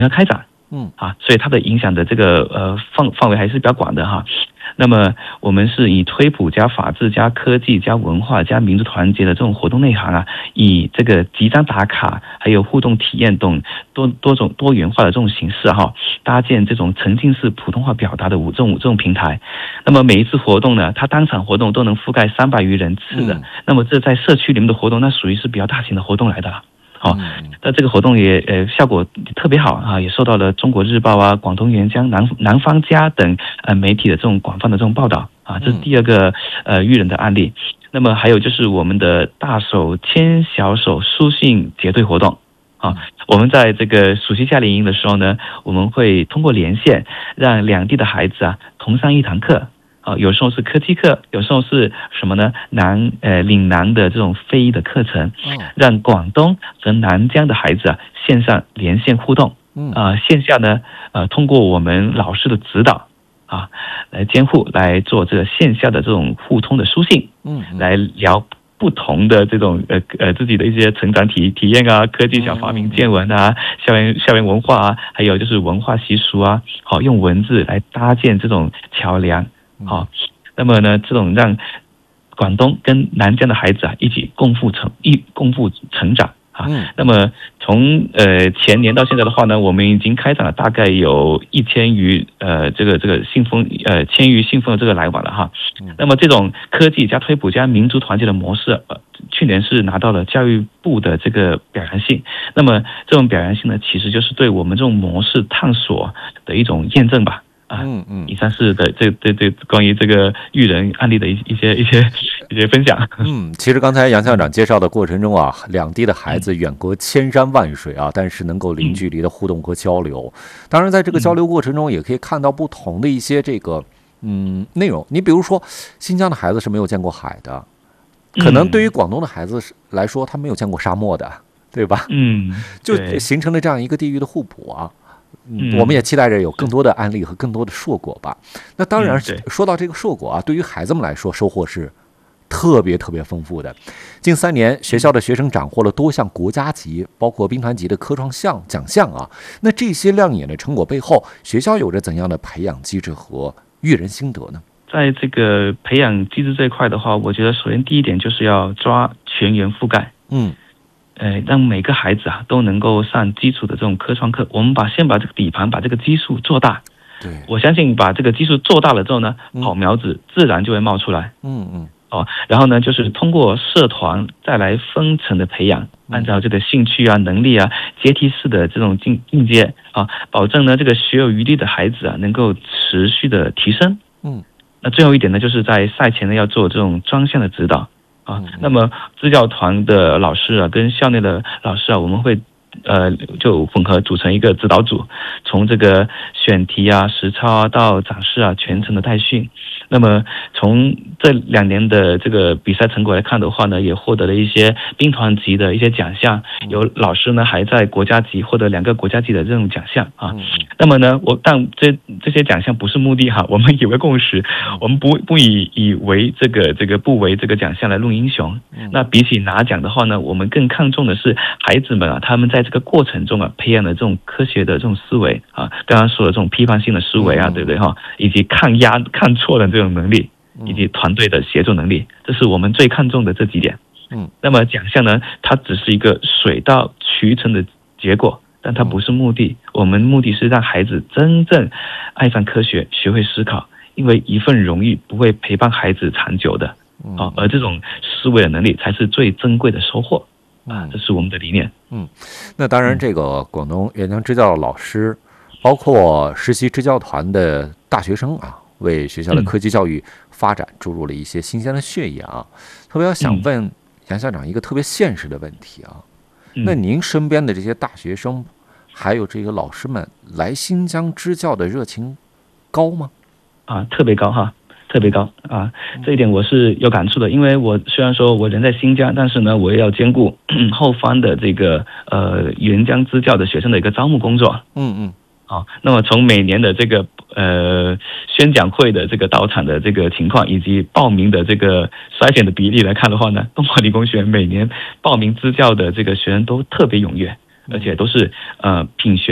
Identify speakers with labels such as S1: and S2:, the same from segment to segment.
S1: 要开展。所以它的影响的这个范围还是比较广的哈。那么我们是以推普加法治加科技加文化加民族团结的这种活动内涵啊，以这个集章打卡还有互动体验等多种多元化的这种形式哈，搭建这种沉浸式普通话表达的这种平台。那么每一次活动呢，它当场活动都能覆盖300余人次的。那么这在社区里面的活动，那属于是比较大型的活动来的了。那这个活动也效果特别好啊，也受到了中国日报啊、广东元江、南方家等媒体的这种广泛的这种报道啊，这是第二个育人的案例。那么还有就是我们的大手牵小手书信结对活动啊，我们在这个暑期夏令营的时候呢，我们会通过连线让两地的孩子啊同上一堂课。有时候是科技课，有时候是什么呢？岭南的这种非遗的课程，让广东和南疆的孩子啊线上连线互动，线下呢通过我们老师的指导啊来监护来做这个线下的这种互通的书信，来聊不同的这种自己的一些成长体验啊，科技小发明见闻啊，校园文化啊，还有就是文化习俗啊，用文字来搭建这种桥梁。那么呢，这种让广东跟南疆的孩子啊一起共赴成长啊。那么从前年到现在的话呢，我们已经开展了大概有1000余这个信封1000余信封的这个来往了哈。那么这种科技加推普加民族团结的模式，去年是拿到了教育部的这个表扬性。那么这种表扬性呢，其实就是对我们这种模式探索的一种验证吧。以上是的这关于这个育人案例的一些分享。
S2: 其实刚才杨校长介绍的过程中啊，两地的孩子远隔千山万水啊，但是能够零距离的互动和交流。当然，在这个交流过程中，也可以看到不同的一些这个内容。你比如说，新疆的孩子是没有见过海的，可能对于广东的孩子来说，他没有见过沙漠的，对吧？就形成了这样一个地域的互补啊。我们也期待着有更多的案例和更多的硕果吧。那当然，说到这个硕果啊，对于孩子们来说，收获是特别丰富的。近3年，学校的学生斩获了多项国家级，包括兵团级的科创奖项啊。那这些亮眼的成果背后，学校有着怎样的培养机制和育人心得呢？
S1: 在这个培养机制这一块的话，我觉得首先第一点就是要抓全员覆盖。让每个孩子啊都能够上基础的这种科创课，我们先把这个底盘把这个基数做大。我相信把这个基数做大了之后呢，好苗子自然就会冒出来。然后呢，就是通过社团再来分层的培养，按照这个兴趣啊、能力啊，阶梯式的这种进阶啊，保证呢这个学有余力的孩子啊能够持续的提升。那最后一点呢，就是在赛前呢要做这种专项的指导。那么支教团的老师啊，跟校内的老师啊，我们会就混合组成一个指导组，从这个选题啊、实操啊到展示啊，全程的带训。那么从这2年的这个比赛成果来看的话呢，也获得了一些兵团级的一些奖项，有老师呢还在国家级获得2个国家级的这种奖项啊。那么呢，但这些奖项不是目的哈，我们有个共识，我们不以为这个不为这个奖项来论英雄。那比起拿奖的话呢，我们更看重的是孩子们啊，他们在这个过程中啊，培养的这种科学的这种思维啊，刚刚说的这种批判性的思维啊，对不对哈？以及抗错的这种能力，以及团队的协作能力，这是我们最看重的这几点。那么奖项呢，它只是一个水到渠成的结果，但它不是目的。我们目的是让孩子真正爱上科学，学会思考，因为一份荣誉不会陪伴孩子长久的。而这种思维的能力才是最珍贵的收获。这是我们的理念。
S2: 那当然，这个广东元江支教的老师，包括实习支教团的大学生啊，为学校的科技教育发展注入了一些新鲜的血液啊。特别想问杨校长一个特别现实的问题啊，那您身边的这些大学生，还有这个老师们来新疆支教的热情高吗？
S1: 特别高哈。特别高啊，这一点我是有感触的。因为我虽然说我人在新疆，但是呢，我也要兼顾后方的这个援疆支教的学生的一个招募工作。那么从每年的这个宣讲会的这个到场的这个情况，以及报名的这个筛选的比例来看的话呢，东华理工学院每年报名支教的这个学生都特别踊跃，而且都是品学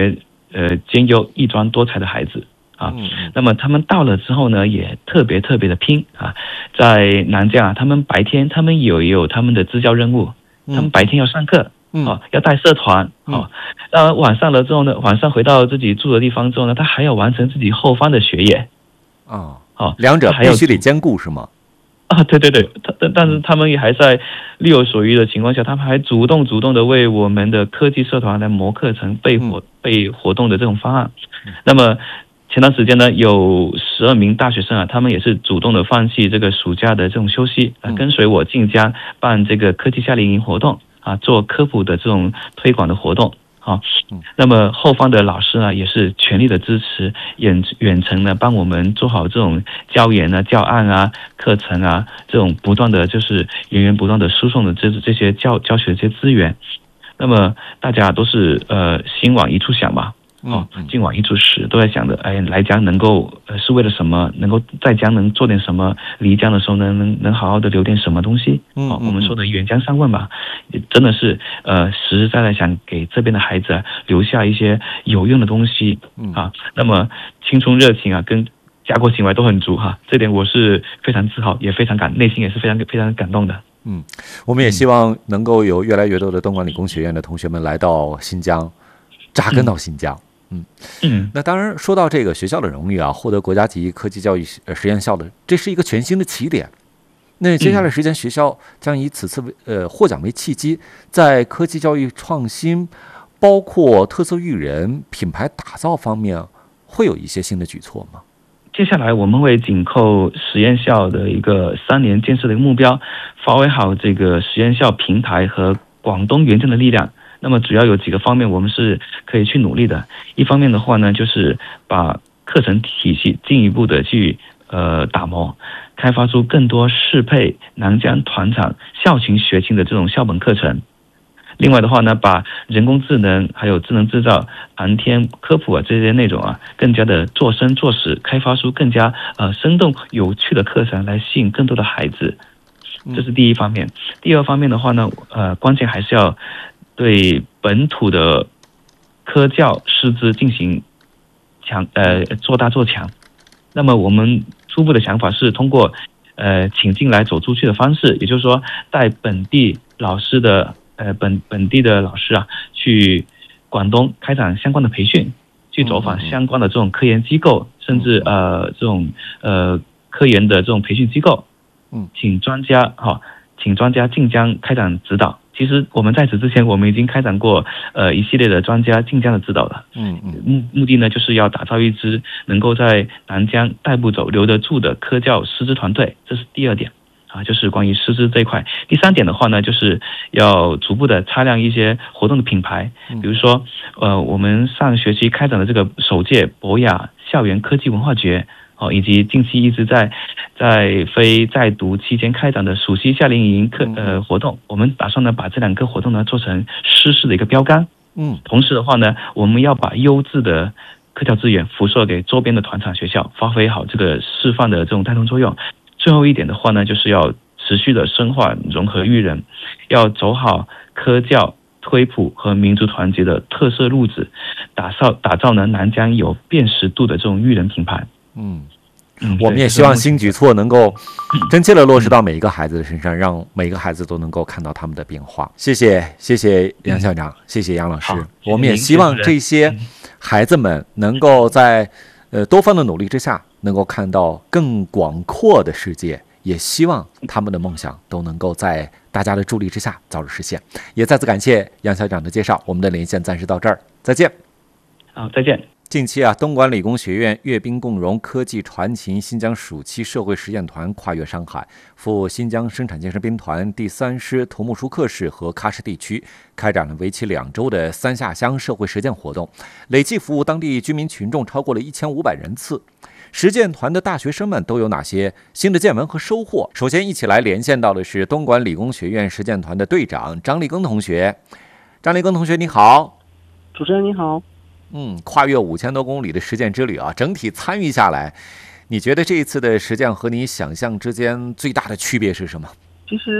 S1: 兼优异专多才的孩子啊。那么他们到了之后呢，也特别的拼啊。在南疆啊，他们白天他们也有他们的支教任务，他们白天要上课，要带社团，晚上了之后呢，晚上回到自己住的地方之后呢，他还要完成自己后方的学业。
S2: 两者必须得兼顾是吗？
S1: 对，但是他们也还在力有所余的情况下，他们还主动的为我们的科技社团来谋课程、备活动的这种方案。那么前段时间呢，有12名大学生啊，他们也是主动的放弃这个暑假的这种休息，跟随我进疆办这个科技夏令营活动啊，做科普的这种推广的活动。那么后方的老师呢，也是全力的支持，远程呢帮我们做好这种教研啊、教案啊、课程啊，这种不断的就是源源不断的输送的这些教学这些资源。那么大家都是心往一处想吧，劲往一处使，都在想着，来疆能够是为了什么？能够在疆能做点什么？离疆的时候呢，能好好的留点什么东西？我们说的远疆三问吧，也真的是实实在在想给这边的孩子留下一些有用的东西啊。那么青春热情啊，跟家国情怀都很足哈，这点我是非常自豪，也非常内心也是非常感动的。
S2: 我们也希望能够有越来越多的东莞理工学院的同学们来到新疆，扎根到新疆。那当然，说到这个学校的荣誉啊，获得国家级科技教育实验校的，这是一个全新的起点。那接下来时间，学校将以此次获奖为契机，在科技教育创新，包括特色育人、品牌打造方面，会有一些新的举措吗？
S1: 接下来我们会紧扣实验校的一个3年建设的一个目标，发挥好这个实验校平台和广东原政的力量。那么主要有几个方面我们是可以去努力的。一方面的话呢，就是把课程体系进一步的去打磨，开发出更多适配南疆团场校情学情的这种校本课程。另外的话呢，把人工智能还有智能制造、航天科普啊这些内容啊，更加的做深做实，开发出更加生动有趣的课程来吸引更多的孩子。这是第一方面。第二方面的话呢，关键还是要对本土的科教师资进行做大做强。那么我们初步的想法是通过请进来走出去的方式，也就是说带本地老师的本地的老师啊，去广东开展相关的培训，去走访相关的这种科研机构，甚至这种科研的这种培训机构，请专家进疆开展指导。其实我们在此之前，我们已经开展过一系列的专家进疆的指导了。目的呢，就是要打造一支能够在南疆带不走、留得住的科教师资团队。这是第二点啊，就是关于师资这一块。第三点的话呢，就是要逐步的擦亮一些活动的品牌，比如说我们上学期开展的这个首届博雅校园科技文化节。以及近期一直在非在读期间开展的暑期夏令营活动，我们打算呢把这2个活动呢做成师事的一个标杆。同时的话呢，我们要把优质的科教资源辐射给周边的团场学校，发挥好这个示范的这种带动作用。最后一点的话呢，就是要持续的深化融合育人，要走好科教推普和民族团结的特色路子，打造呢南疆有辨识度的这种育人品牌。
S2: 我们也希望新举措能够真切的落实到每一个孩子的身上，让每一个孩子都能够看到他们的变化。谢谢杨校长，谢谢杨老师。我们也希望这些孩子们能够在多方的努力之下，能够看到更广阔的世界，也希望他们的梦想都能够在大家的助力之下早日实现。也再次感谢杨校长的介绍，我们的连线暂时到这儿，再见。
S1: 好，再见。
S2: 近期东莞理工学院阅兵共融科技传情新疆暑期社会实践团跨越山海，赴新疆生产建设兵团第3师图木舒克市和喀什地区，开展了为期2周的3下乡社会实践活动，累计服务当地居民群众超过了1500人次。实践团的大学生们都有哪些新的见闻和收获？首先一起来连线到的是东莞理工学院实践团的队长张立庚同学。张立庚同学你好。
S3: 主持人你好。
S2: 跨越5000多公里的实践之旅啊，整体参与下来，你觉得这一次的实践和你想象之间最大的区别是什么？
S3: 其实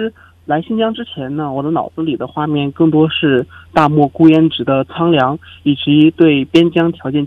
S3: 来新疆之前呢，我的脑子里的画面更多是大漠孤烟直的苍凉，以及对边疆条件